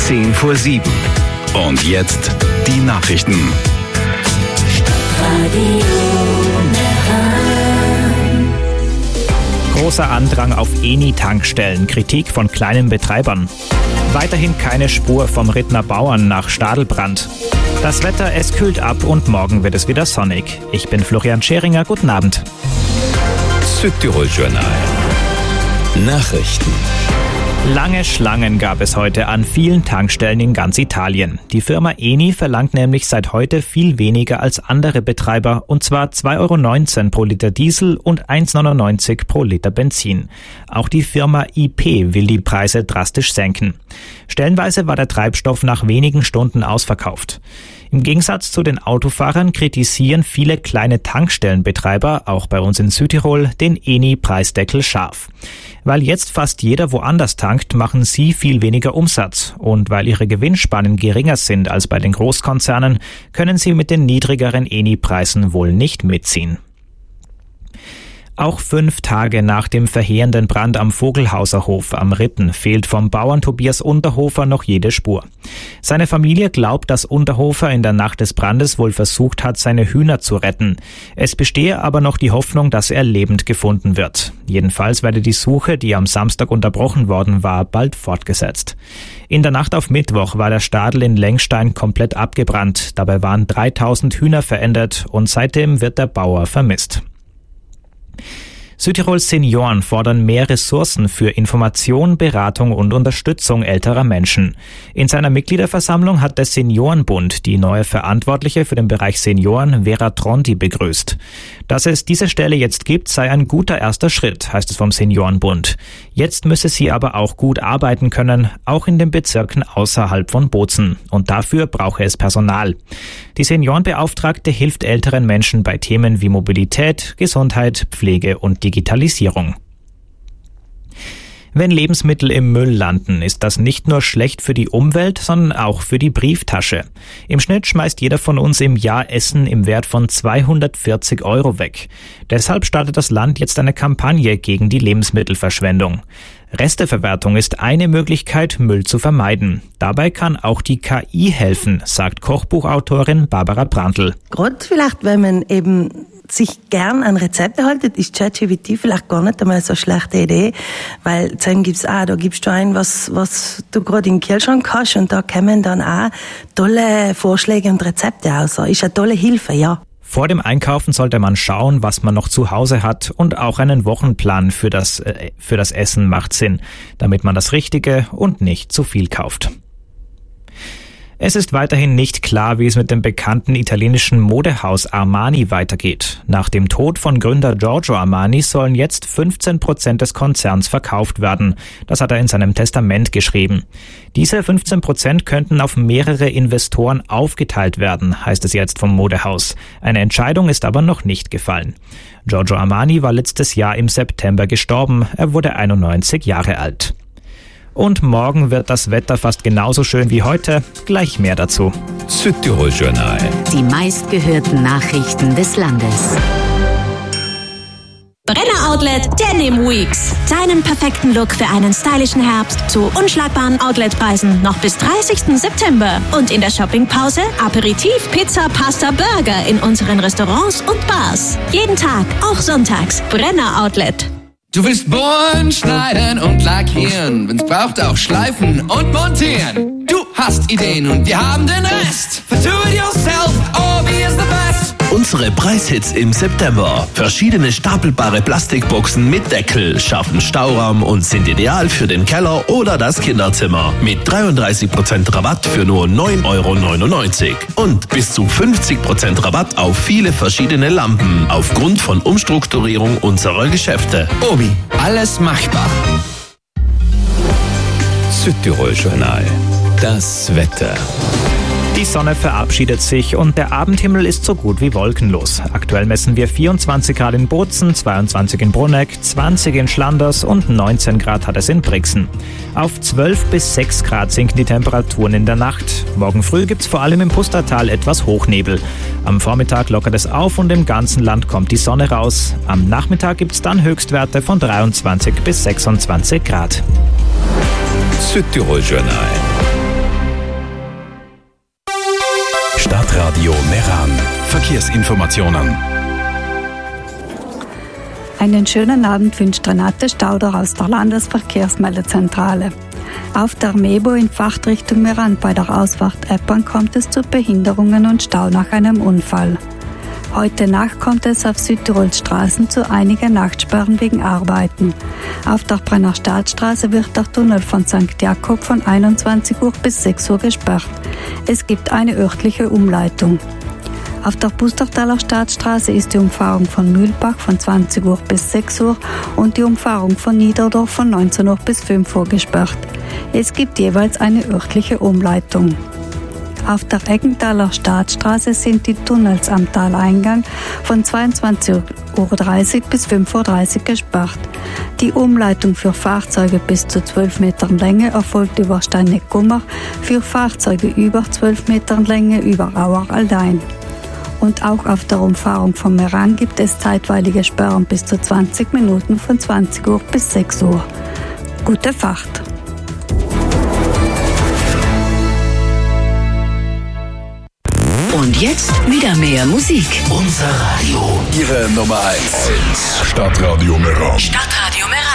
7:10. Und jetzt die Nachrichten. Großer Andrang auf Eni-Tankstellen, Kritik von kleinen Betreibern. Weiterhin keine Spur vom Rittner Bauern nach Stadelbrand. Das Wetter, es kühlt ab und morgen wird es wieder sonnig. Ich bin Florian Scheringer, guten Abend. Südtirol-Journal. Nachrichten. Lange Schlangen gab es heute an vielen Tankstellen in ganz Italien. Die Firma Eni verlangt nämlich seit heute viel weniger als andere Betreiber, und zwar 2,19 € pro Liter Diesel und 1,99 € pro Liter Benzin. Auch die Firma IP will die Preise drastisch senken. Stellenweise war der Treibstoff nach wenigen Stunden ausverkauft. Im Gegensatz zu den Autofahrern kritisieren viele kleine Tankstellenbetreiber, auch bei uns in Südtirol, den Eni-Preisdeckel scharf. Weil jetzt fast jeder woanders tankt, machen sie viel weniger Umsatz. Und weil ihre Gewinnspannen geringer sind als bei den Großkonzernen, können sie mit den niedrigeren Eni-Preisen wohl nicht mitziehen. Auch 5 Tage nach dem verheerenden Brand am Vogelhauser Hof am Ritten fehlt vom Bauern Tobias Unterhofer noch jede Spur. Seine Familie glaubt, dass Unterhofer in der Nacht des Brandes wohl versucht hat, seine Hühner zu retten. Es bestehe aber noch die Hoffnung, dass er lebend gefunden wird. Jedenfalls werde die Suche, die am Samstag unterbrochen worden war, bald fortgesetzt. In der Nacht auf Mittwoch war der Stadel in Lengstein komplett abgebrannt. Dabei waren 3000 Hühner verendet und seitdem wird der Bauer vermisst. Südtirols Senioren fordern mehr Ressourcen für Information, Beratung und Unterstützung älterer Menschen. In seiner Mitgliederversammlung hat der Seniorenbund die neue Verantwortliche für den Bereich Senioren, Vera Tronti, begrüßt. Dass es diese Stelle jetzt gibt, sei ein guter erster Schritt, heißt es vom Seniorenbund. Jetzt müsse sie aber auch gut arbeiten können, auch in den Bezirken außerhalb von Bozen. Und dafür brauche es Personal. Die Seniorenbeauftragte hilft älteren Menschen bei Themen wie Mobilität, Gesundheit, Pflege und Digitalisierung. Wenn Lebensmittel im Müll landen, ist das nicht nur schlecht für die Umwelt, sondern auch für die Brieftasche. Im Schnitt schmeißt jeder von uns im Jahr Essen im Wert von 240 € weg. Deshalb startet das Land jetzt eine Kampagne gegen die Lebensmittelverschwendung. Resteverwertung ist eine Möglichkeit, Müll zu vermeiden. Dabei kann auch die KI helfen, sagt Kochbuchautorin Barbara Brandl. Gerade vielleicht, wenn man eben sich gern an Rezepte haltet, ist ChatGPT vielleicht gar nicht einmal so eine schlechte Idee, weil dann gibt's auch, da gibst du ein, was du gerade im Kühlschrank hast, und da kommen dann auch tolle Vorschläge und Rezepte raus. Ist eine tolle Hilfe, ja. Vor dem Einkaufen sollte man schauen, was man noch zu Hause hat, und auch einen Wochenplan für das Essen macht Sinn, damit man das Richtige und nicht zu viel kauft. Es ist weiterhin nicht klar, wie es mit dem bekannten italienischen Modehaus Armani weitergeht. Nach dem Tod von Gründer Giorgio Armani sollen jetzt 15% des Konzerns verkauft werden. Das hat er in seinem Testament geschrieben. Diese 15% könnten auf mehrere Investoren aufgeteilt werden, heißt es jetzt vom Modehaus. Eine Entscheidung ist aber noch nicht gefallen. Giorgio Armani war letztes Jahr im September gestorben. Er wurde 91 Jahre alt. Und morgen wird das Wetter fast genauso schön wie heute. Gleich mehr dazu. Südtirol-Journal. Die meistgehörten Nachrichten des Landes. Brenner Outlet Denim Weeks. Deinen perfekten Look für einen stylischen Herbst zu unschlagbaren Outletpreisen noch bis 30. September. Und in der Shoppingpause Aperitif, Pizza, Pasta, Burger in unseren Restaurants und Bars. Jeden Tag, auch sonntags. Brenner Outlet. Du willst bohren, schneiden und lackieren, wenn's braucht auch schleifen und montieren. Du hast Ideen und wir haben den Rest. For do it yourself, Obi is the best. Unsere Preishits im September. Verschiedene stapelbare Plastikboxen mit Deckel schaffen Stauraum und sind ideal für den Keller oder das Kinderzimmer. Mit 33% Rabatt für nur 9,99 € und bis zu 50% Rabatt auf viele verschiedene Lampen aufgrund von Umstrukturierung unserer Geschäfte. Obi, alles machbar. Südtirol-Journal. Das Wetter. Die Sonne verabschiedet sich und der Abendhimmel ist so gut wie wolkenlos. Aktuell messen wir 24 Grad in Bozen, 22 in Bruneck, 20 in Schlanders und 19 Grad hat es in Brixen. Auf 12 bis 6 Grad sinken die Temperaturen in der Nacht. Morgen früh gibt's vor allem im Pustertal etwas Hochnebel. Am Vormittag lockert es auf und im ganzen Land kommt die Sonne raus. Am Nachmittag gibt's dann Höchstwerte von 23 bis 26 Grad. Südtirol-Journal. Stadtradio Meran. Verkehrsinformationen. Einen schönen Abend wünscht Renate Stauder aus der Landesverkehrsmeldezentrale. Auf der Mebo in Fahrtrichtung Meran bei der Ausfahrt Eppern kommt es zu Behinderungen und Stau nach einem Unfall. Heute Nacht kommt es auf Südtirols Straßen zu einigen Nachtsperren wegen Arbeiten. Auf der Brenner Staatsstraße wird der Tunnel von St. Jakob von 21 Uhr bis 6 Uhr gesperrt. Es gibt eine örtliche Umleitung. Auf der Pustertaler Staatsstraße ist die Umfahrung von Mühlbach von 20 Uhr bis 6 Uhr und die Umfahrung von Niederdorf von 19 Uhr bis 5 Uhr gesperrt. Es gibt jeweils eine örtliche Umleitung. Auf der Eggenthaler Staatsstraße sind die Tunnels am Taleingang von 22:30 Uhr bis 5:30 Uhr gesperrt. Die Umleitung für Fahrzeuge bis zu 12 Metern Länge erfolgt über Steineck-Gummer, für Fahrzeuge über 12 Metern Länge über Auer-Aldein. Und auch auf der Umfahrung von Meran gibt es zeitweilige Sperren bis zu 20 Minuten von 20 Uhr bis 6 Uhr. Gute Fahrt! Und jetzt wieder mehr Musik. Unser Radio. Ihre Nummer 1. Stadtradio Meran. Stadtradio Meran.